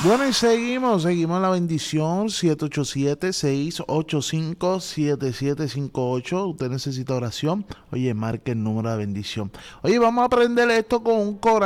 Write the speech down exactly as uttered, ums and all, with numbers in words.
Bueno, y seguimos, seguimos la bendición, siete ocho siete, seis ocho cinco, siete siete cinco ocho. Usted necesita oración. Oye, marque el número de bendición. Oye, vamos a aprender esto con un corazón.